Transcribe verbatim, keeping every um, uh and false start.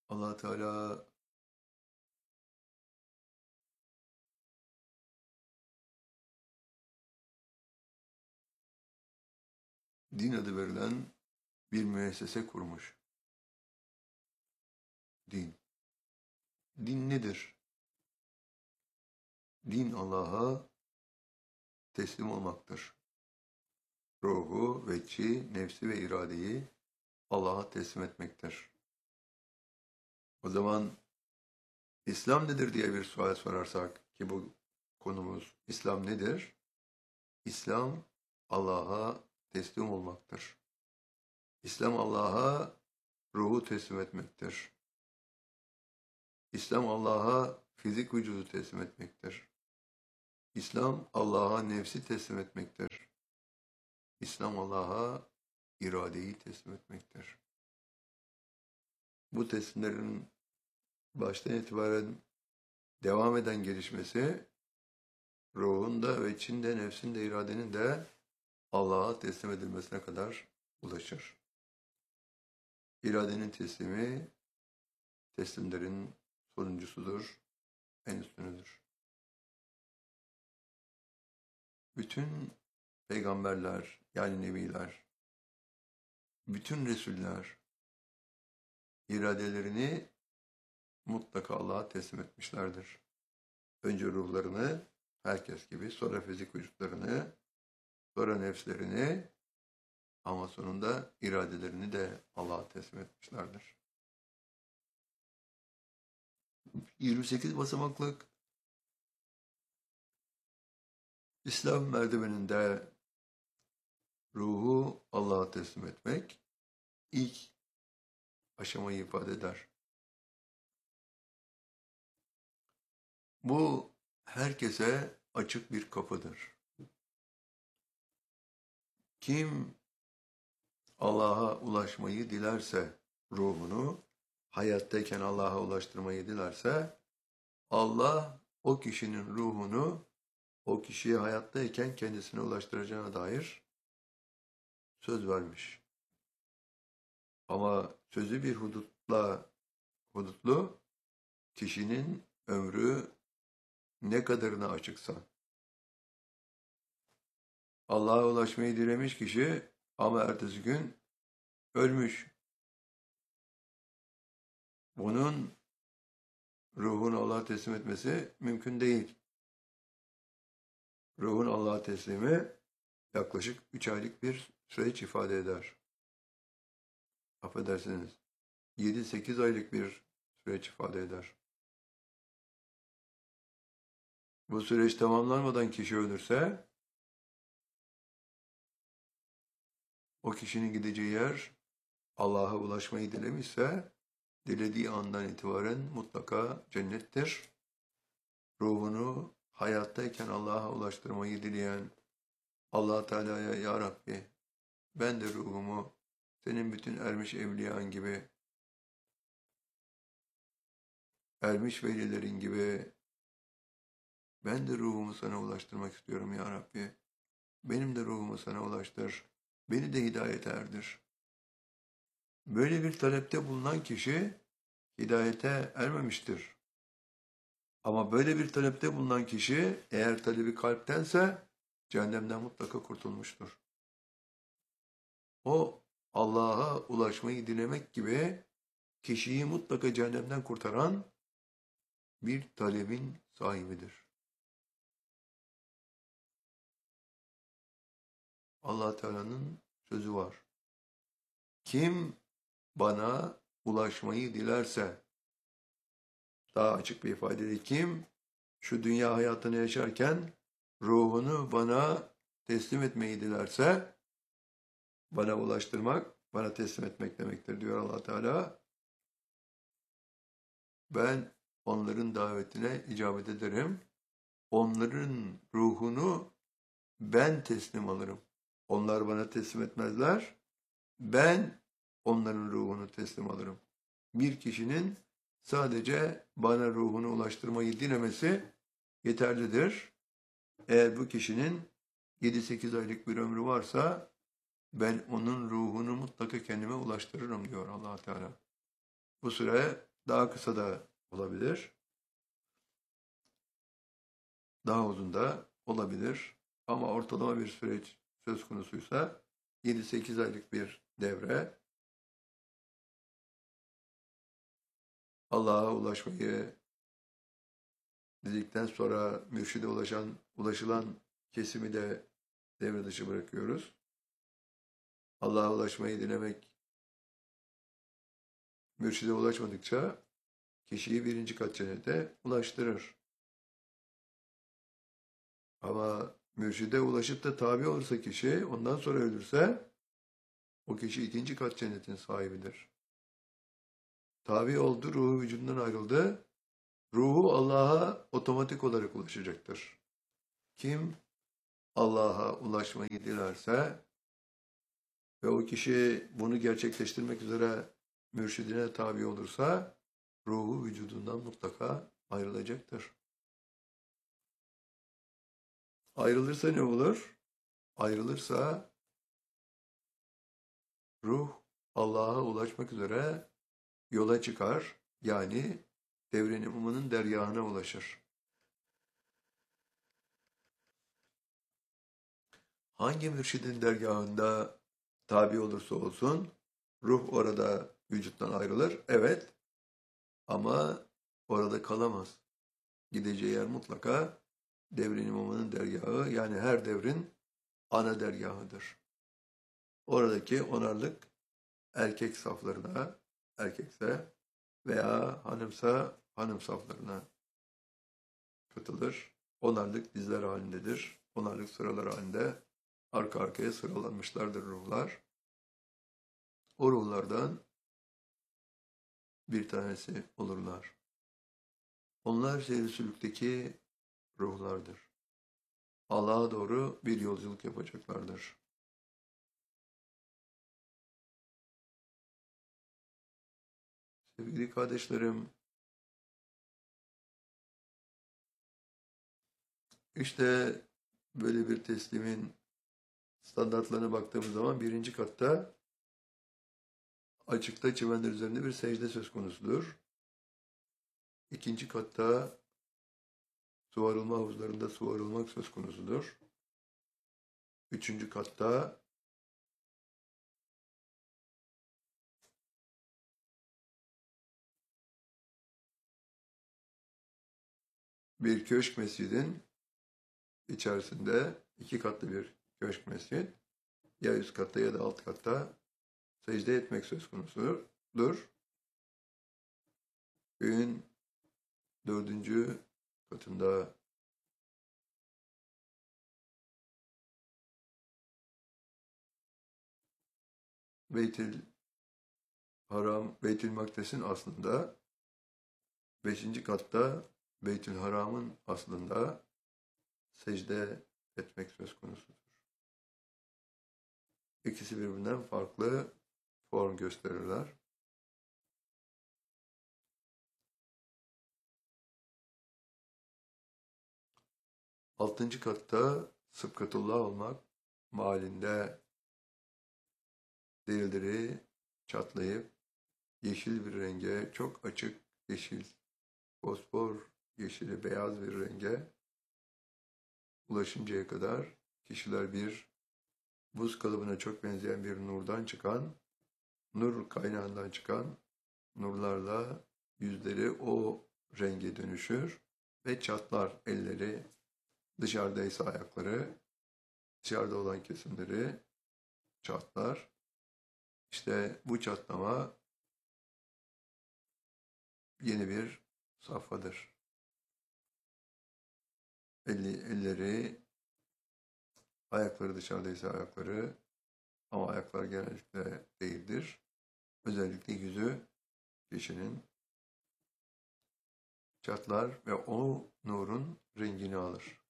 Allah Teala din adı verilen bir müessese kurmuş. Din. Din nedir? Din Allah'a teslim olmaktır. Ruhu, vecci, nefsi ve iradeyi Allah'a teslim etmektir. O zaman İslam nedir diye bir sual sorarsak ki bu konumuz İslam nedir? İslam Allah'a teslim olmaktır. İslam Allah'a ruhu teslim etmektir. İslam Allah'a fizik vücudu teslim etmektir. İslam Allah'a nefsi teslim etmektir. İslam Allah'a iradeyi teslim etmektir. Bu teslimlerin baştan itibaren devam eden gelişmesi ruhun da ve içinde nefsin de iradenin de Allah'a teslim edilmesine kadar ulaşır. İradenin teslimi teslimlerin sonuncusudur, en üstünüdür. Bütün peygamberler yani nebiler, bütün resuller iradelerini mutlaka Allah'a teslim etmişlerdir. Önce ruhlarını herkes gibi, sonra fizik vücutlarını, sonra nefslerini ama sonunda iradelerini de Allah'a teslim etmişlerdir. yirmi sekiz basamaklık İslam merdiveninde ruhu Allah'a teslim etmek ilk aşamayı ifade eder. Bu herkese açık bir kapıdır. Kim Allah'a ulaşmayı dilerse ruhunu, hayattayken Allah'a ulaştırmayı dilerse, Allah o kişinin ruhunu o kişiye hayattayken kendisine ulaştıracağına dair söz vermiş. Ama sözü bir hudutla hudutlu, kişinin ömrü ne kadarına açıksa. Allah'a ulaşmayı dilemiş kişi ama ertesi gün ölmüş. Bunun ruhunu Allah'a teslim etmesi mümkün değil. Ruhun Allah'a teslimi yaklaşık üç aylık bir süreç ifade eder. Affedersiniz, yedi sekiz aylık bir süreç ifade eder. Bu süreç tamamlanmadan kişi ölürse, o kişinin gideceği yer Allah'a ulaşmayı dilemişse, dilediği andan itibaren mutlaka cennettir. Ruhunu hayattayken Allah'a ulaştırmayı dileyen Allah Teala'ya ya Rabbi, ben de ruhumu senin bütün ermiş evliyan gibi, ermiş velilerin gibi ben de ruhumu sana ulaştırmak istiyorum ya Rabbi. Benim de ruhumu sana ulaştır. Beni de hidayete erdir. Böyle bir talepte bulunan kişi hidayete ermemiştir. Ama böyle bir talepte bulunan kişi eğer talebi kalptense cehennemden mutlaka kurtulmuştur. O Allah'a ulaşmayı dilemek gibi kişiyi mutlaka cehennemden kurtaran bir talebin sahibidir. Allah Teala'nın sözü var. Kim bana ulaşmayı dilerse, daha açık bir ifadeyle kim şu dünya hayatını yaşarken ruhunu bana teslim etmeyi dilerse, bana ulaştırmak, bana teslim etmek demektir diyor Allah Teala. Ben onların davetine icabet ederim. Onların ruhunu ben teslim alırım. Onlar bana teslim etmezler. Ben onların ruhunu teslim alırım. Bir kişinin sadece bana ruhunu ulaştırmayı dilemesi yeterlidir. Eğer bu kişinin yedi sekiz aylık bir ömrü varsa ben onun ruhunu mutlaka kendime ulaştırırım diyor Allah Teala. Bu süre daha kısa da olabilir, daha uzun da olabilir. Ama ortalama bir süreç söz konusuysa yedi sekiz aylık bir devre Allah'a ulaşmayı dedikten sonra mürşide ulaşan, ulaşılan kesimi de devre dışı bırakıyoruz. Allah'a ulaşmayı dilemek mürşide ulaşmadıkça kişiyi birinci kat cennete ulaştırır. Ama mürşide ulaşıp da tabi olursa kişi, ondan sonra ölürse o kişi ikinci kat cennetin sahibidir. Tabi oldu, ruhu vücudundan ayrıldı. Ruhu Allah'a otomatik olarak ulaşacaktır. Kim Allah'a ulaşmayı dilerse ve o kişi bunu gerçekleştirmek üzere mürşidine tabi olursa ruhu vücudundan mutlaka ayrılacaktır. Ayrılırsa ne olur? Ayrılırsa ruh Allah'a ulaşmak üzere yola çıkar. Yani devre-i numunun dergahına ulaşır. Hangi mürşidin dergahında tabi olursa olsun ruh orada vücuttan ayrılır. Evet, ama orada kalamaz. Gideceği yer mutlaka devrin imamının dergahı, yani her devrin ana dergahıdır. Oradaki onarlık erkek saflarına, erkekse veya hanımsa hanım saflarına katılır. Onarlık dizler halindedir. Onarlık sıralar halinde arka arkaya sıralanmışlardır ruhlar. O ruhlardan bir tanesi olurlar. Onlar seyri sülükteki ruhlardır. Allah'a doğru bir yolculuk yapacaklardır. Sevgili kardeşlerim, işte böyle bir teslimin standartlarına baktığımız zaman birinci katta açıkta çimenler üzerinde bir secde söz konusudur. İkinci katta su arılma havuzlarında su arılmak söz konusudur. Üçüncü katta bir köşk mescidin içerisinde iki katlı bir köşk mescid, ya üst katta ya da alt katta secde etmek söz konusudur. Köyün dördüncü katında Beytül Haram, Beytül Makdes'in aslında, beşinci katta Beytül Haram'ın aslında secde etmek söz konusudur. İkisi birbirinden farklı form gösterirler. Altıncı katta Sıbkatullah olmak mahallinde derileri çatlayıp yeşil bir renge, çok açık yeşil, fosfor yeşili, beyaz bir renge ulaşıncaya kadar kişiler bir buz kalıbına çok benzeyen bir nurdan çıkan, nur kaynağından çıkan nurlarla yüzleri o renge dönüşür ve çatlar, elleri, dışarıdaysa ayakları, dışarıda olan kesimleri çatlar. İşte bu çatlama yeni bir safhadır. Eli, elleri, ayakları dışarıdaysa ayakları, ama ayaklar genellikle değildir. Özellikle yüzü kişinin çatlar ve o nurun rengini alır.